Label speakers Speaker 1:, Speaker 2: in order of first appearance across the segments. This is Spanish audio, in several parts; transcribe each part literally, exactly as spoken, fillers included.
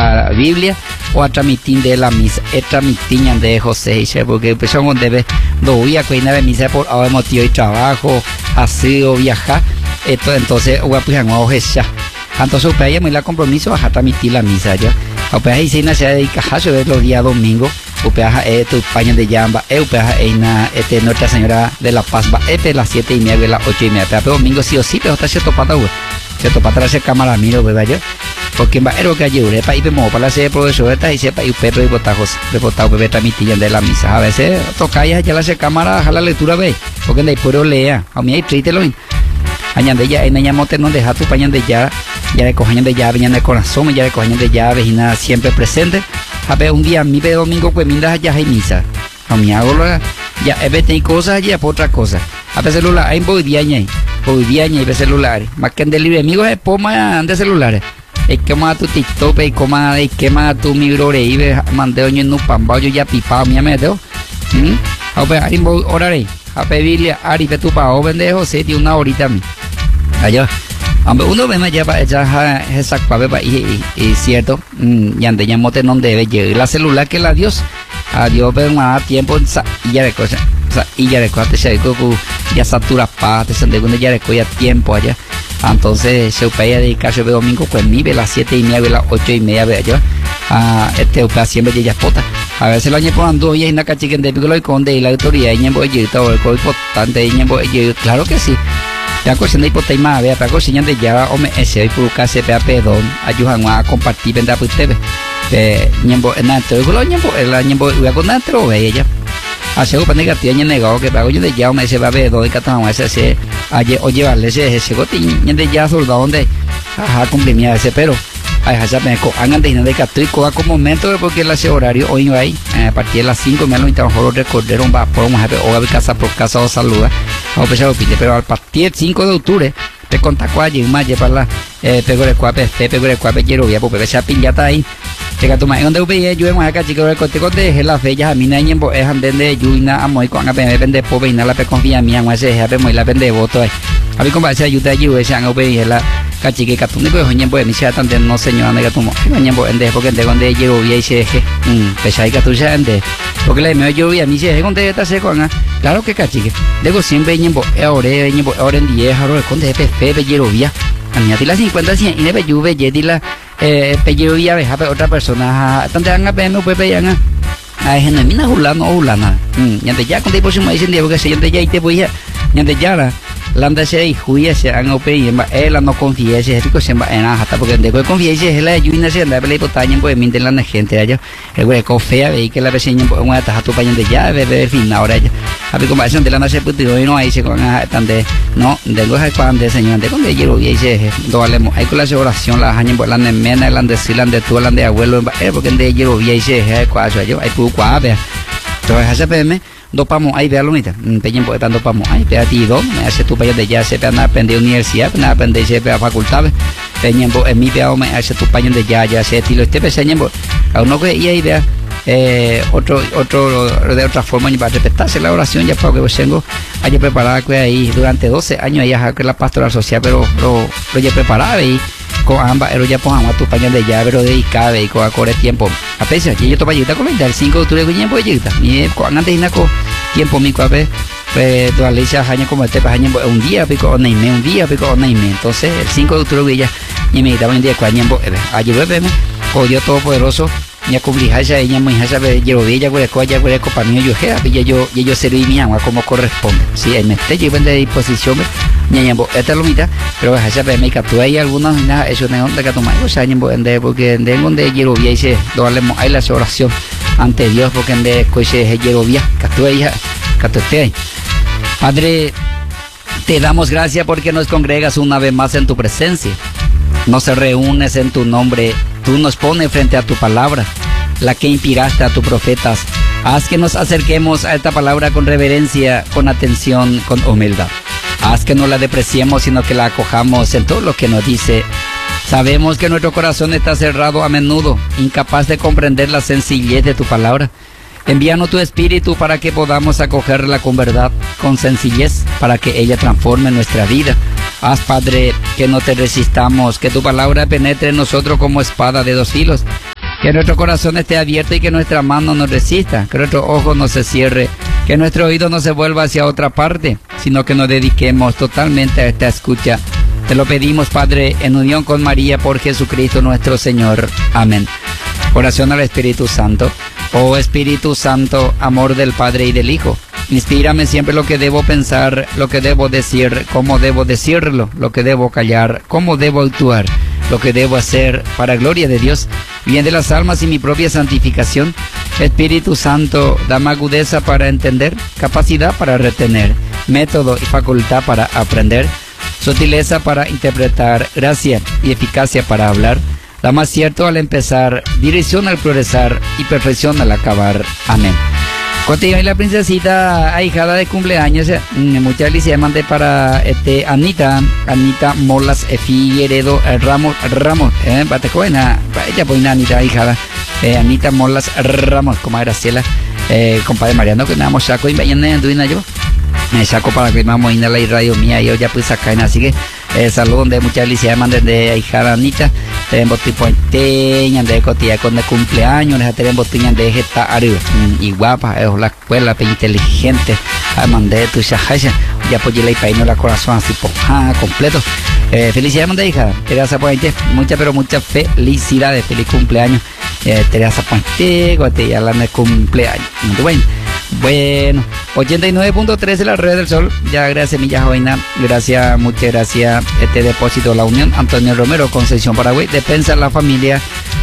Speaker 1: a Biblia o a transmitir de la misa, es transmitir de José, porque pues son debe doy a cuina de misa por ahora motivo y trabajo, así o viajar, esto entonces guapijan o ya, entonces usted ya me la compromiso a transmitir la misa ya, usted ahí se nace dedica a los días domingos. Upeaja eh tu paña de llamba, eh upeaja eina este Nuestra Señora de la Paz va este las siete y media de las ocho y media, pero domingo sí o sí, pero está cierto pata güey, cierto pata hacer cámara miro güey yo, porque va era que ayer para ir para la sede profesor esta y sepa y Pedro y botajos, de botado bebé transmitían de la misa, a veces toca ya ya la hacer cámara a la lectura ve, porque de ahí puro lea, a mí ahí triste lo añade ya en añamote no deja tu paña de ya, ya de cojaña de llave, ya de corazón, ya de cojaña de llave y nada siempre presente. A ver, un día a mí de domingo pues mindas allá hay misa. A mí hago la ya a veces hay cosas allá por otra cosa. A veces celular hay boy día ñe, boy día ñe y celulares. Más que en delivery amigos es poma de celulares. Es que más tu TikTok y coma y quema tu migrore y ve mandeo en un pambao yo ya pipado mi amedeo. ¿Mm? A ver, hay boy orare. A pedirle a Ari que tu pao bendejo se tiene una horita a mí. Allá. Hombre, uno ve más ya para echar esa cuava y es cierto, ya ande ya mote no debe llegar la celular que la Dios, a Dios ve más tiempo y ya de cosas, y ya de cosas te se ya satura paz, te se de ya de cosas tiempo allá, entonces se upea dedicarse de domingo pues mi ve las siete y media ve las ocho y media ve allá, a este upea siempre ya pota. A veces lo año cuando ya hay una cachiquen de pico y conde y la autoridad y ñembo y todo el cuerpo importante y ñembo y claro que sí. Ya cosa de hipoteima vea para cosa de ya o me ese y por casa pe pedón ayudan a compartir venda por usted de ñembo en antes lo ñembo el ñembo voy a contar otro ve ella hace un panega tiene negado que pago yo de ya me se va a ver donde catamos ese ese ayer o llevarle ese ese gotín de ya soldado donde ajá cumplir ese pero ay ya me hagan de de catrico a como momento porque ese horario hoy no hay a partir de las cinco me lo intentaron recordar un va por una o a casa por casa o saluda o pesado pide pero a partir del cinco de octubre te contacto allí más para la eh pego de cuape te pego de cuape quiero ya porque esa piñata ahí te gato más donde ve yo hemos acá chicos el corte de las bellas a mí no hay en es anden de yuina a muy con a vende pobre y nada la pe confía mía no ese es muy la vende voto ahí a mí como ese ayuda allí ese han obedecido la cachique católico es ñembo de misa también no señora nega tomo ñembo ende porque de donde llego y se mm pesai catucha ende porque le me yo vi a mí se donde está se con claro que cachique digo siempre ñembo ore ñembo ore en diez aro con de pepe llero vía a mí a ti la cincuenta cien y de yuve yedi la eh pello vía veja otra persona tanto han a no pepe ya a gente mina hulano hulana mm ya de ya con de próximo dicen de porque se ya ya y te voy a ya de ya la landa se y juía se han ope y él no confía ese rico se va en hasta porque de confía ese es la yuina se anda pele potaña pues minten la gente allá el güey cofea ve que la vecina pues una taja tu pañón de ya bebé fin ahora ya a ver comparación de la nace puto y no ahí se con tan de no de los cuando de señor de cuando llego y ese doalemos hay con la oración la hañen por la nemena la de silan de tu la de abuelo porque de llego y ese es cuacho yo hay tu cuave entonces hace pm dos pamos ahí vea lo mismo peñen por tanto pamos ahí vea ti dos me hace tu paño de ya se van a aprender universidad van a aprender se vea facultades peñen por en mi vea me hace tu paño de ya ya se estilo este peñen por a uno que y ahí vea eh otro otro de otra forma y para respetarse la oración ya porque pues tengo allá preparada que ahí durante doce años ya que la pastoral social pero pero lo ya preparada y con ambas pero ya pongamos a tu paño de ya pero dedicada y con acorre tiempo a pesar que yo topa ayuda con el cinco de octubre que tiempo ayuda ni con antes y con tiempo mi cuape pues toda la iglesia año como este año un día pico o neime un día pico o neime entonces el cinco de octubre ya ni me daba un día con año ayer bebé o Dios todopoderoso ya cubrí ella ella muy ella yo vi ella con ella con copa mío yo jea y yo y yo serví mi agua como corresponde sí ahí me esté yo de disposición ya ya esta lo mitad pero ella me capturó ahí algunas nada eso no de que tomar o sea de porque de donde yo vi y se doalemos ahí la oración ante Dios porque de coche yo vi capturó ella capturó ahí Padre te damos gracias porque nos congregas una vez más en tu presencia nos reúnes en tu nombre tú nos pones frente a tu palabra la que inspiraste a tus profetas haz que nos acerquemos a esta palabra con reverencia con atención con humildad haz que no la depreciemos sino que la acojamos en todo lo que nos dice sabemos que nuestro corazón está cerrado a menudo incapaz de comprender la sencillez de tu palabra envíanos tu espíritu para que podamos acogerla con verdad, con sencillez, para que ella transforme nuestra vida. Haz, Padre, que no te resistamos, que tu palabra penetre en nosotros como espada de dos filos, Que nuestro corazón esté abierto y que nuestra mano no resista, que nuestro ojo no se cierre, que nuestro oído no se vuelva hacia otra parte, sino que nos dediquemos totalmente a esta escucha. Te lo pedimos, Padre, en unión con María, por Jesucristo nuestro Señor. Amén. Oración al Espíritu Santo. Oh Espíritu Santo, amor del Padre y del Hijo, inspírame siempre lo que debo pensar, lo que debo decir, cómo debo decirlo, lo que debo callar, cómo debo actuar, lo que debo hacer para gloria de Dios, bien de las almas y mi propia santificación. Espíritu Santo, dame agudeza para entender, capacidad para retener, método y facultad para aprender, sutileza para interpretar, gracia y eficacia para hablar. Dame acierto al empezar, dirección al progresar y perfección al acabar. Amén. Continúa la princesita ahijada de cumpleaños. Eh, muchas felicidades mandé para este, Anita, Anita Molas eh, Figueredo eh, Ramos, Ramos, eh, Batecoena, ella pues Anita ahijada, eh, Anita Molas Ramos, como Graciela, eh, compadre Mariano, que me damos saco y mañana en yo. Me saco para que me vamos a ir a la radio mía y yo ya pues acá, así que eh, saludos de muchas felicidades mandan de ahijada Anita. Tenemos tipo teña de cotilla con de cumpleaños, les tenemos teña de esta arriba y guapa, es la escuela inteligente, mandé tu shahaya, ya pues la peino la corazón así pues completo. Eh, felicidades manda hija, Teresa Puente, muchas pero muchas felicidades, feliz cumpleaños, eh, Teresa Puente, cotilla la de cumpleaños, muy bueno. Bueno, ochenta y nueve punto tres de la Red del Sol, ya gracias Milla Joina, gracias, muchas gracias, este depósito de la Unión, Antonio Romero, Concepción Paraguay, Defensa la Familia,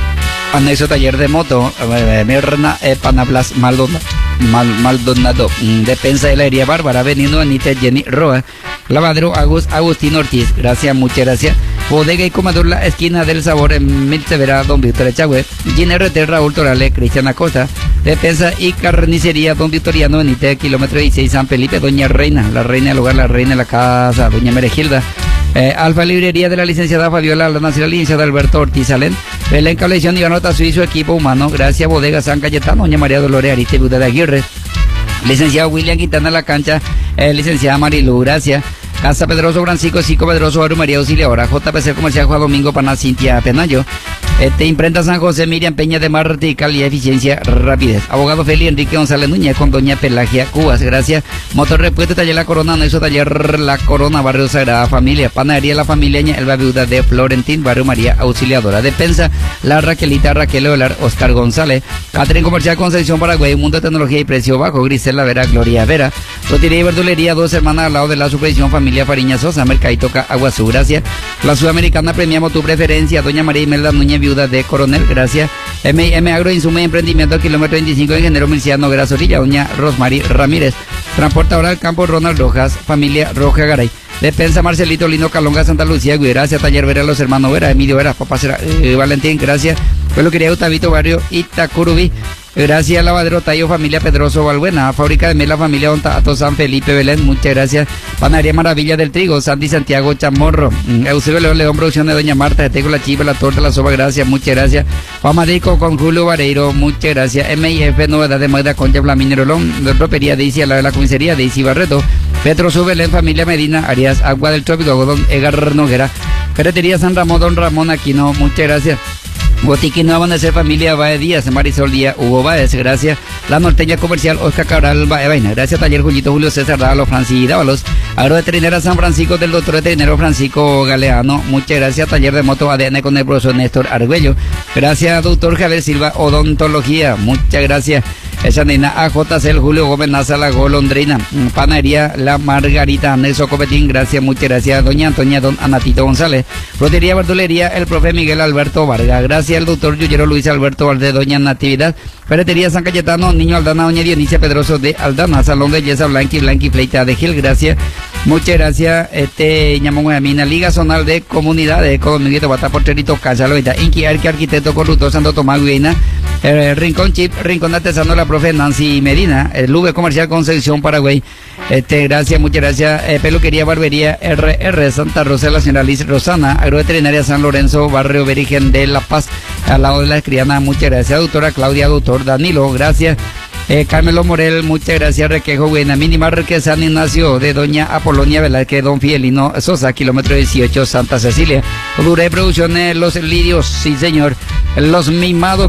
Speaker 1: Anexo Taller de Moto, eh, Merna, eh, Panablas Maldonado, Mal, Maldonado, Defensa de la Herida Bárbara, Benito Anita Jenny Roa, Lavadero Agus, Agustín Ortiz, gracias, muchas gracias. Bodega y Comedor La Esquina del Sabor en Miltevera, Don Víctor Echagüe, G N R T Raúl Torales, Cristian Acosta, Defensa y Carnicería Don Victoriano Benítez, kilómetro dieciséis San Felipe, Doña Reina, la reina del hogar, la reina de la casa, Doña Meregilda, eh, Alfa Librería de la licenciada Fabiola, la nacional licenciada Alberto Ortiz Alén, Belén Cablevisión y Ganota Suizo, equipo humano, gracias Bodega San Cayetano, Doña María Dolores Ariste, Viuda de Aguirre, licenciado William Quintana La Cancha, eh, licenciada Marilu, gracias. Casa Pedroso Francisco, Cico Pedroso, Aru María Auxiliadora, J P C Comercial Juan Domingo Paná, Cintia Penayo, este, Imprenta San José, Miriam Peña de Marte, calidad, eficiencia, rapidez. Abogado Feli Enrique González Núñez con Doña Pelagia Cubas, gracias. Motor Repuesto, Taller La Corona, no hizo Taller La Corona, Barrio Sagrada Familia, Panadería La Familia, Elba Viuda de Florentín, Barrio María Auxiliadora, Defensa, La Raquelita, Raquel Olar, Oscar González, Catering Comercial Concepción Paraguay, Mundo de Tecnología y Precio Bajo, Grisela Vera, Gloria Vera, Lotería y Verdulería, Dos Hermanas al lado de la Supervisión Familia Fariña Sosa, Mercadito Aguazú, gracias. La Sudamericana premiamos tu preferencia, Doña María Imelda Núñez, Viuda de Coronel, gracias. M I M Agro Insumo y Emprendimiento, kilómetro veinticinco, Ingeniero Milciano Grasorilla, Doña Rosmary Ramírez, Transportadora del Campo Ronald Rojas, Familia Roja Garay, Defensa Marcelito Lino Calonga Santa Lucía, gracias. Taller Vera, Los Hermanos Vera, Emilio Vera, Papá Cera, eh, Valentín, gracias. Peluquería Gustavito Barrio Itacurubí, gracias. Lavadero Tayo Familia Pedroso Valbuena, Fábrica de Mela Familia Ontato San Felipe Belén, muchas gracias. Panadería Maravilla del Trigo, Sandy Santiago Chamorro, Eusebio León León, producción de Doña Marta, de Tego La Chiva, La Torta, La Soba, gracias, muchas gracias. Famadico con Julio Vareiro, muchas gracias. M I F, Novedad de Magda Concha Flamín Rolón, de Ropería de Isi, a la de la Comisaría de Isi Barreto, Petro Subelén, Familia Medina, Arias, Agua del Trópico, Godón Egar Noguera, Ferretería San Ramón, Don Ramón Aquino, muchas gracias. Botiquín Nueva Amanecer, Familia Baez Díaz, Marisol Díaz, Hugo Baez, gracias. La Norteña Comercial, Oscar Cabral Baena, gracias. Taller Jullito Julio César Dávalo, Francis Dávalos, Agroveterinera San Francisco del doctor veterinero Francisco Galeano, muchas gracias. Taller de Moto A D N con el profesor Néstor Argüello, gracias. Doctor Javier Silva, Odontología, muchas gracias. Esa nena A J C, Julio Gómez Naza, La Golondrina, Panadería La Margarita, Nelson Copetín, gracias, muchas gracias. Doña Antonia, Don Anatito González, Frutería Verdulería, el profe Miguel Alberto Vargas, gracias. El doctor Yuyero Luis Alberto Valdez, Doña Natividad, Ferretería San Cayetano, Niño Aldana, Doña Dionisia Pedroso de Aldana, Salón de Belleza Blanqui, Blanqui Fleita de Gil, gracias. Muchas gracias. Este, Ñamón Guayamina, Liga Zonal de Comunidades, con Miguel Bata Porterito, Casaloita, Inqui Arqui, Arquitecto Corrupto, Santo Tomás Guiena, eh, Rincón Chip, Rincón Artesano, la profe Nancy Medina, el Lube Comercial Concepción Paraguay, este, gracias, muchas gracias. Eh, Peluquería Barbería R R Santa Rosa, la señora Liz Rosana, Agroveterinaria San Lorenzo, Barrio Virgen de La Paz, al lado de la escribana, muchas gracias. Doctora Claudia, doctor Danilo, gracias. Eh, Carmelo Morel, muchas gracias. Requejo Buena, Mínima Reque San Ignacio, de Doña Apolonia Velázquez, Don Fidelino Sosa, kilómetro dieciocho, Santa Cecilia. Dure Producciones, Los Lirios, sí señor. Los Mimados.